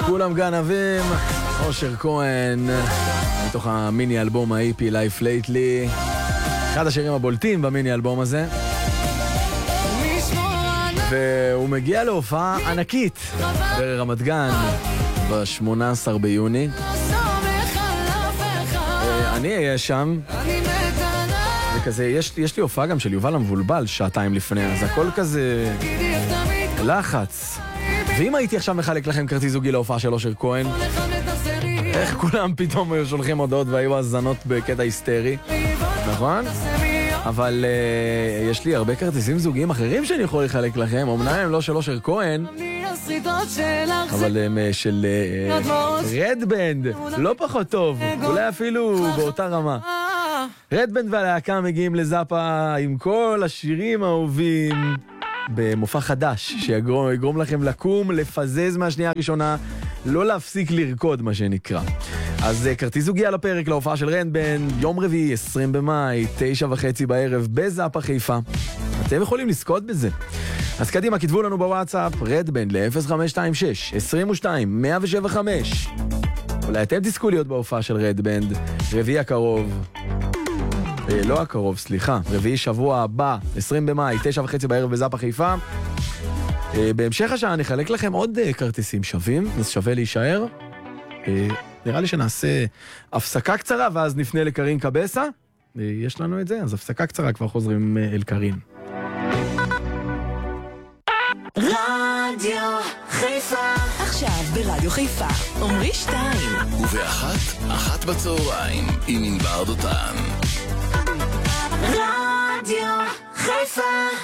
כולם גנבים, אושר כהן, מתוך המיני אלבום ה-EP Life Lately, אחד השירים הבולטים במיני אלבום הזה, והוא מגיע להופעה ענקית ברמת גן ב-18 ביוני. אני אהיה שם, וכזה, יש לי הופעה גם של יובל המבולבל שעתיים לפני, אז הכל כזה לחץ. ואם הייתי עכשיו מחלק לכם כרטיס זוגי להופעה של אושר כהן, איך כולם פתאום היו שולחים הודעות והיו הזנות בקטע היסטרי, נכון? אבל יש לי הרבה כרטיסים זוגיים אחרים שאני יכול לחלק לכם, אמנם הם לא של אושר כהן, אבל הם של רדבנד, לא פחות טוב, אולי אפילו באותה רמה. רדבנד והלהקה מגיעים לזאפה עם כל השירים האהובים במופע חדש שיגרום לכם לקום, לפזז מהשנייה הראשונה, לא להפסיק לרקוד מה שנקרא. אז כרטיס זוגי על הפרק להופעה של רדבנד, יום רביעי 20 במאי 9:30 בערב בזאפה חיפה. אתם יכולים לזכות בזה. אז קדימה, כתבו לנו בוואטסאפ רדבנד ל-0526 22 175. אולי אתם תזכו להיות בהופעה של רדבנד רביעי הקרוב, לא הקרוב, סליחה, רביעי שבוע הבא 20 במאי 9:30 בערב בזאפה חיפה. בהמשך השעה נחלק לכם עוד כרטיסים שווים, אז שווה להישאר. נראה לי שנעשה הפסקה קצרה ואז נפנה לקרין קבסה. יש לנו את זה, אז הפסקה קצרה, כבר חוזרים אל קרין. רדיו חיפה. עכשיו ברדיו חיפה, עומרי 2 וב-1 בצהריים עם ענבר דותן. רדיו חיפה.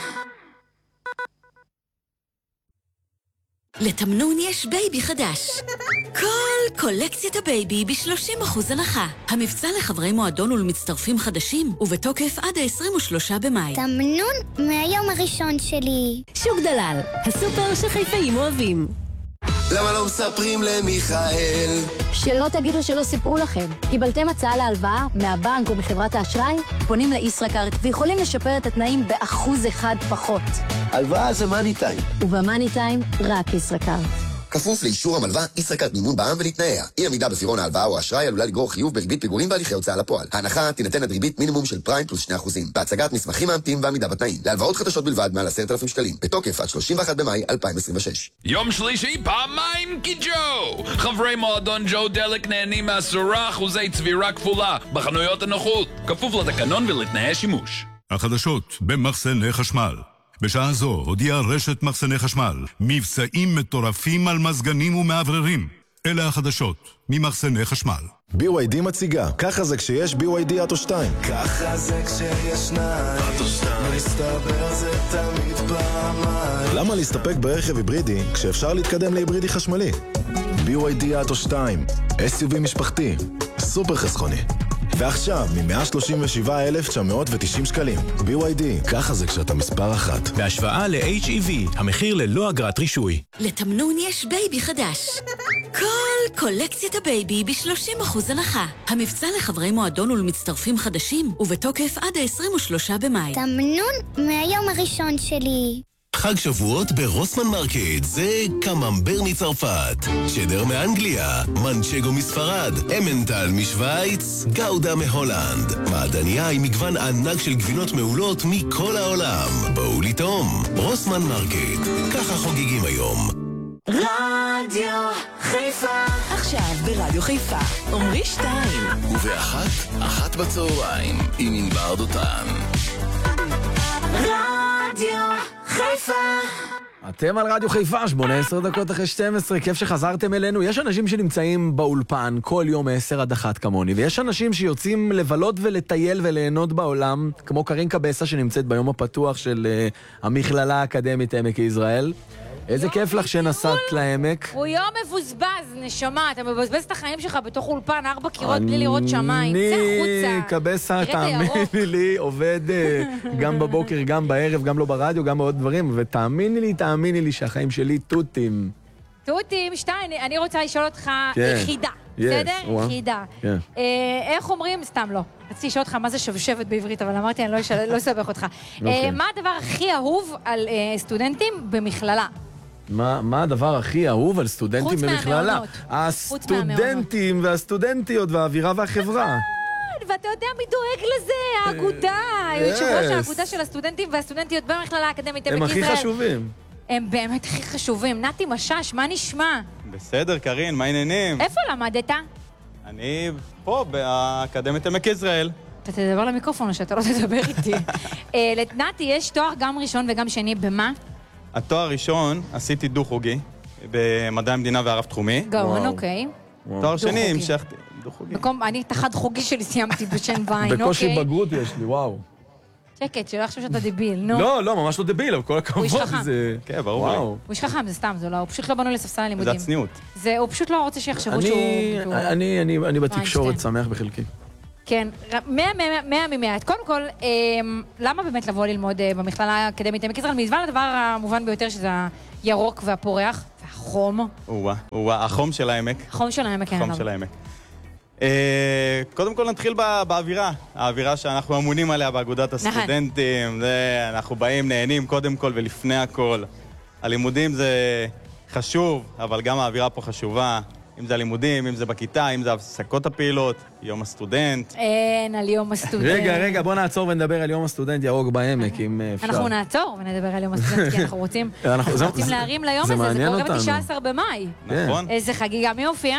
לתמנון יש בייבי חדש. כל קולקציית הבייבי ב-30% הנחה. המבצע לחברי מועדון ולמצטרפים חדשים, ובתוקף עד ה-23 במאי. תמנון מהיום הראשון שלי. שוק דלל, הסופר שחיפאים אוהבים. למה לא מספרים למיכאל? שלא תגידו שלא סיפרו לכם. קיבלתם הצעה להלוואה מהבנק או מחברת האשראי, פונים לישראכרט ויכולים לשפר את התנאים ב1% פחות. הלוואה זה מאני טיים. ובמאני טיים רק ישראכרט. כפוף לאישור המלווה, ישראכרט מימון בע"מ ולתנאיה. אי עמידה בפירעון ההלוואה או האשראי עלולה לגרור חיוב בריבית פיגורים והליכי הוצאה לפועל. ההנחה תינתן עד ריבית מינימום של פריים פלוס 2%. בהצגת מסמכים מאמתים ועמידה בתנאים. להלוואות חדשות בלבד מעל 10,000 שקלים. בתוקף עד 31 במאי 2026. יום שלישי פעמיים כג'ו! חברי מועדון ג'ו דלק נהנים 10% צבירה כפולה בחנויות הנוחות. כפוף לתקנון ולתנאי שימוש. החדשות במחסני חשמל. בשעה זו הודיעה רשת מחסני חשמל מבצעים מטורפים על מזגנים ומעבררים. אלה החדשות ממחסני חשמל. BYD מציגה, ככה זה כשיש BYD אוטו 2. ככה זה כשיש שניים, אוטו 2. מסתבר זה תמיד פעמיים. למה להסתפק ברכב היברידי כשאפשר להתקדם להיברידי חשמלי? BYD אוטו 2, SUV משפחתי, סופר חסכוני. ועכשיו, מ-137,990 שקלים. BYD, ככה זה כשאתה מספר 1. בהשוואה ל-HEV, המחיר ללא אגרת רישוי. לתמנון יש בייבי חדש. כל קולקציית הבייבי ב-30% הנחה. המבצע לחברי מועדון ולמצטרפים חדשים, ובתוקף עד ה-23 במאי. תמנון מהיום הראשון שלי. חג שבועות ברוסמן מרקט זה קממבר מצרפת, שדר מאנגליה, מנצ'גו מספרד, אמנטל משוויץ, גאודה מהולנד, מעדניה עם מגוון ענק של גבינות מעולות מכל העולם. בואו לטעום, רוסמן מרקט, ככה חוגגים היום. רדיו חיפה. עכשיו ברדיו חיפה, עומרי 2 וב-1 בצהריים עם ענבר דותן. רדיו חיפה. אתם על רדיו חיפה, 18 דקות אחרי 12, כיף שחזרתם אלינו. יש אנשים שנמצאים באולפן כל יום 10 עד 1 כמוני, ויש אנשים שיוצאים לבלות ולטייל וליהנות בעולם, כמו קרין קבסה שנמצאת ביום הפתוח של המכללה האקדמית עמק יזרעאל. איזה כיף לך שנסעת לעמק. הוא יום מבוזבז, נשמה. אתה מבזבז את החיים שלך בתוך אולפן 4 קירות בלי לראות שמיים. צא החוצה. אני קבסה, תאמיני לי, עובד גם בבוקר, גם בערב, גם לא ברדיו, גם בעוד דברים, ותאמיני לי שהחיים שלי תותים. תותים, 2, אני רוצה לשאול אותך חידה. בסדר? חידה. איך אומרים? סתם לא. רציתי לשאול אותך מה זה שבשבת בעברית, אבל אמרתי, אני לא אסבך אותך. מה הדבר הכי אהוב על סטודנטים במכללה? מה הדבר הכי אהוב על סטודנטים במכללה? חוץ הסטודנטים והסטודנטיות והאווירה והחברה. ואתה יודע מי דואג לזה, האגודה, יושב ראש האגודה של הסטודנטים והסטודנטיות במכללה האקדמית עמק יזרעאל. הם הכי חשובים. הם באמת הכי חשובים. נתי משש, מה נשמע? בסדר, קרין, מה העניינים? איפה למדת? אני פה, באקדמית עמק יזרעאל. אתה תדבר למיקרופון או שאתה לא תדבר איתי. לנתי יש תואר גם ראשון וגם שני במה? התואר הראשון עשיתי דו-חוגי, במדעי המדינה והרב תחומי. גאון, אוקיי. תואר שני המשכתי. אני את החד חוגי שלי סיימתי בשן וין, אוקיי. בקושי בגרות יש לי, וואו. שקט, שלא חושב שאתה דביל, נו. לא, ממש לא דביל, אבל כל הכבוד זה... הוא איש חכם. כן, ברור לי. הוא איש חכם, זה סתם, הוא פשוט לא בנו לספסל הלימודים. זה הצניעות. הוא פשוט לא רוצה שיחשבו שהוא... אני בתקשורת שמח בחלקי. כן, 100 מ-100. קודם כל, למה באמת לבוא ללמוד במכללה האקדמית עמק יזרעאל? מלבד הדבר המובן ביותר שזה הירוק והפורח, והחום. החום של העמק. החום של העמק, כן. החום של העמק. קודם כל נתחיל באווירה. האווירה שאנחנו אמונים עליה באגודת הסטודנטים. אנחנו באים, נהנים קודם כל ולפני הכל. הלימודים זה חשוב, אבל גם האווירה פה חשובה. אם זה הלימודים, אם זה בכיתה, אם זה הפסקות הפעילות, יום הסטודנט. אין, על יום הסטודנט. רגע, בוא נעצור ונדבר על יום הסטודנט ירוק בעמק, אם אפשר. אנחנו נעצור ונדבר על יום הסטודנט, כי אנחנו רוצים להרים ליום הזה, זה קורה ב-19 במאי. נכון. איזה חגיגה, מי הופיע?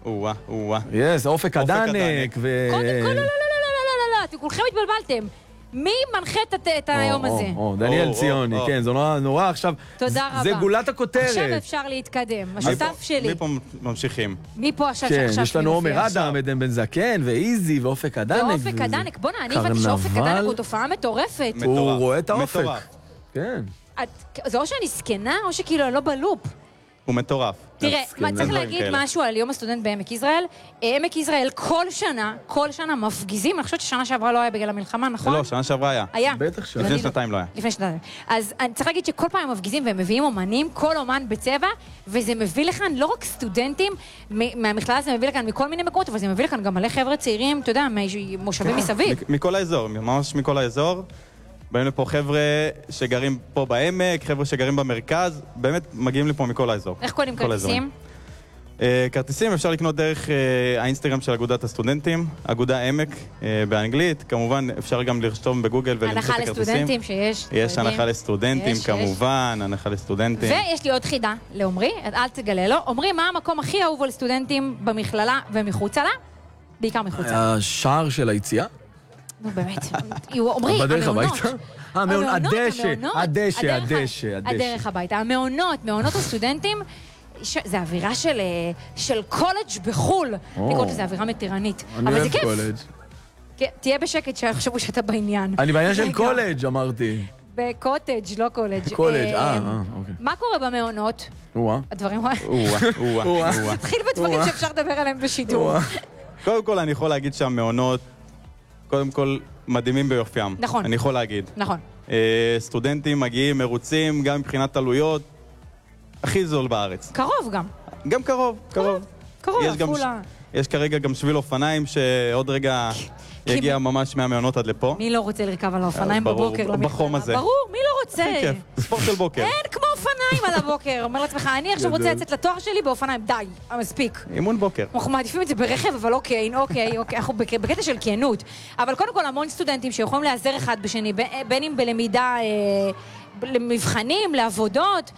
אופק הדנק ו... קודם כל, לא, אתם כולכם התבלבלתם. מי מנחה את היום הזה? דניאל ציוני, כן, זה נורא עכשיו. תודה רבה. זה גולת הכותרת. עכשיו אפשר להתקדם. השותף שלי. מי פה ממשיכים? מי פה עכשיו כן, יש לנו עומר אדם, עדן בן זקן, ואיזי, ואופק הדנק. ואופק הדנק, בוא'נה, אני הבנתי שאופק הדנק הוא תופעה מטורפת. הוא רואה את האופק. כן. זה או שאני סקנה, או שכאילו אני לא בלופ. הוא מטורף. תראה, צריך להגיד משהו על יום הסטודנט בעמק יזרעאל. עמק יזרעאל כל שנה מפגיזים, אני חושבת ששנה שעברה לא היה בגלל המלחמה, נכון? לא, שנה שעברה היה. היה. בטח שנה. לפני שנתיים לא היה. לפני שנתיים. אז אני צריך להגיד שכל פעם מפגיזים והם מביאים אומנים, כל אומן בצבע, וזה מביא לכאן לא רק סטודנטים, מהמכללה זה מביא לכאן מכל מיני מקומות, אבל זה מביא לכאן גם מלא חבר'ה צעירים, אתה יודע, מושבים מסביב. מכל האזור, ממש מכל האזור. באים לפה חבר'ה שגרים פה בעמק, חבר'ה שגרים במרכז, באמת מגיעים לפה מכל האזור. איך קונים כרטיסים? כרטיסים אפשר לקנות דרך האינסטגרם של אגודת הסטודנטים, אגודה עמק באנגלית, כמובן אפשר גם לרשום בגוגל ולמצוא את הכרטיסים. הנחה לסטודנטים שיש. יש הנחה לסטודנטים כמובן, הנחה לסטודנטים. ויש לי עוד חידה לעומרי, אל תגלה לו. עומרי, מה המקום הכי אהוב על סטודנטים במכללה ומחוצה לה? בעיקר מחוצה. השער של היציאה? נו באמת, עומרי, המעונות. הדשא. הדרך הביתה. המעונות, מעונות הסטודנטים, זה אווירה של קולג' בחול. אני קוראת לזה אווירה מטירנית. אבל זה כיף. תהיה בשקט שיחשבו שאתה בעניין. אני בעניין של קולג' אמרתי. בקוטג', לא קולג'. קולג', אוקיי. מה קורה במעונות? הדברים... תתחיל בדברים שאפשר לדבר עליהם בשידור. קודם כל אני יכול להגיד שהמעונות קודם כל מדהימים ביופיים. נכון. אני יכול להגיד. נכון. סטודנטים מגיעים מרוצים גם מבחינת עלויות הכי זול בארץ. קרוב גם. גם קרוב. קרוב, אפולה. יש כרגע גם שביל אופניים שעוד רגע יגיע ממש מהמעונות עד לפה. מי לא רוצה לרכב על האופניים בבוקר? בחום הזה. ברור, מי לא רוצה? הכי כיף, ספורט של בוקר. אין כמו אופניים על הבוקר. אומר לעצמך, אני עכשיו רוצה לצאת לתואר שלי באופניים. די, מספיק. אימון בוקר. אנחנו מעדיפים את זה ברכב, אבל אוקיי, אנחנו בקטע של כנות. אבל קודם כל, המון סטודנטים שיכולים לעזר אחד בשני, בין אם בלמידה... למבחנים, לעבודות,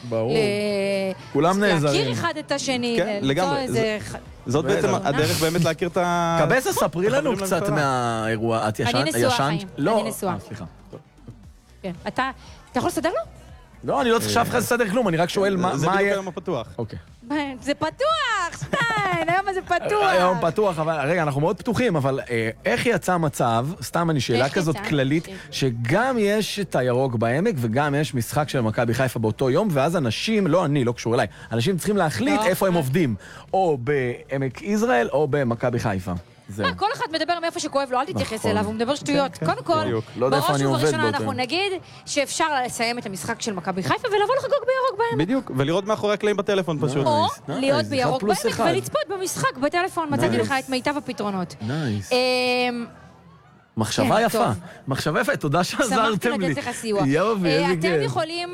כולם נעזרים. להכיר אחד את השני. כן, לגמרי. זאת בעצם הדרך באמת להכיר את ה... קבסה, ספרי לנו קצת מהאירוע. את ישנת? אני נשואה, חיים. לא. אני נשואה. סליחה. אתה יכול לסדר לו? לא, אני לא צריך שאף אחד לסדר כלום, אני רק שואל מה... זה בדיוק היום הפתוח. אוקיי. זה פתוח, שטיין, היום הזה פתוח. היום פתוח, אבל רגע, אנחנו מאוד פתוחים, אבל איך יצא מצב, סתם אני שאלה כזאת כללית, שגם יש את הירוק בעמק וגם יש משחק של מכבי חיפה באותו יום, ואז אנשים, לא אני, לא קשור אליי, אנשים צריכים להחליט איפה הם עובדים, או בעמק יזרעאל או במכבי חיפה. כל אחד מדבר מאיפה שכואב לו, אל תתייחס אליו, הוא מדבר שטויות. קודם כל, בראש ובראשונה אנחנו נגיד שאפשר לסיים את המשחק של מכבי חיפה ולבוא לחגוג בירוק בעמק. בדיוק, ולראות מאחורי הקלעים בטלפון פשוט. או להיות בירוק בעמק ולצפות במשחק בטלפון, מצאתי לך את מיטב הפתרונות. נייס. מחשבה יפה, תודה שעזרתם לי. שמחתי לתת לך סיוע. אתם יכולים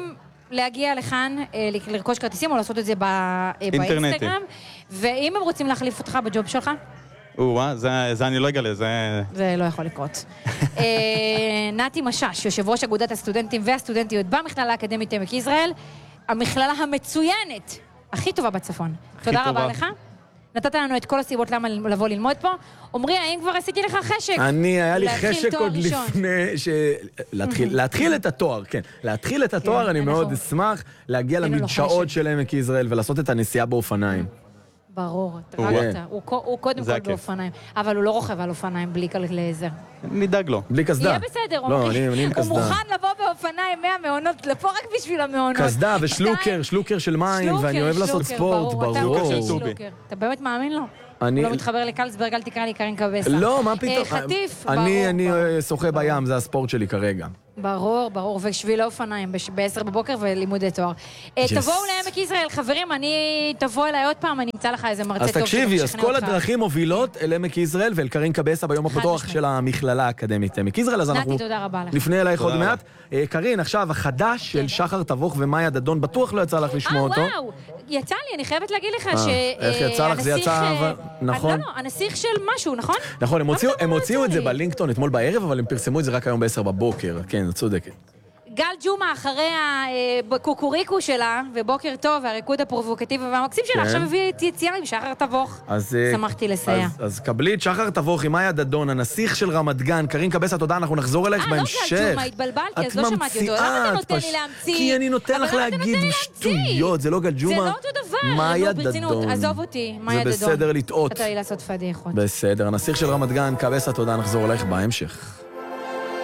להגיע לכאן, לרכוש כרטיסים או לעשות את זה באינסטגרם. ואם הם רוצים להחליף אותך בג'וב שלך? זה אני לא אגלה, זה לא יכול לקרות. נתי משש, יושב ראש אגודת הסטודנטים והסטודנטיות במכללה האקדמית עמק יזרעאל, המכללה המצוינת, הכי טובה בצפון. תודה רבה לך. נתת לנו את כל הסיבות למה לבוא ללמוד פה. עמרי, האם כבר עשיתי לך חשק? היה לי חשק עוד לפני להתחיל את התואר, כן. להתחיל את התואר, אני מאוד אשמח להגיע למדשאות של עמק יזרעאל ולעשות את הנסיעה באופניים. ברור, הוא קודם כל באופניים, אבל הוא לא רוכב על אופניים בלי לעזר. נדאג לו. בלי קסדה. יהיה בסדר, הוא מוכן לבוא באופניים מהמעונות, לפה רק בשביל המעונות. קסדה ושלוקר של מים, ואני אוהב לעשות ספורט, ברור. אתה באמת מאמין לו? הוא לא מתחבר לקלסברג, אל תקרא לי קרין קבסה. לא, מה פתאום? חטיף, ברור. אני שוחה בים, זה הספורט שלי כרגע. ברור, ושביל האופניים ב-10 בבוקר ולימודי תואר. תבואו לעמק יזרעאל, חברים, תבוא אליי עוד פעם, אני אמצא לך איזה מרצה טוב. אז תקשיבי, אז כל הדרכים מובילות אל עמק יזרעאל ואל קרין קבסה ביום הפתוח של המכללה האקדמית עמק יזרעאל, אז אנחנו נפנה אלייך עוד מעט. קרין, עכשיו, החדש של שחר תבוך ומאיה דדון, בטוח לא יצא לך לשמוע אותו. וואו, יצא לי, אני חייבת להגיד לך איך יצא לך? זה יצא, נכון? לא, הנסיך של משהו, נכון? נכון, הם הוציאו את זה בלינקדאון אתמול בערב, אבל הם פרסמו את זה רק היום ב-10 בבוקר. כן, צודקת. גל ג'ומה אחרי הקוקוריקו שלה, ובוקר טוב, והריקוד הפרובוקטיבי והמקסים שלה, עכשיו הביא את יציאה עם שחר תבוך. שמחתי לסייע. אז קבלי את שחר תבוך עם מאיה דדון, הנסיך של רמת גן, קרין קבסה, תודה, אנחנו נחזור אלייך בהמשך. לא גל ג'ומה, התבלבלתי, אז לא שמעתי אותו. למה אתה נותן לי להמציא? כי אני נותן לך להגיד שטויות, זה לא גל ג'ומה. זה לא אותו דבר. מאיה דדון. עזוב אותי, מאיה דדון. זה בסדר לטעות. אתה לי לעשות פדיחות. בסדר, הנסיך של רמת גן, קבסה, תודה, נחזור אלייך בהמשך.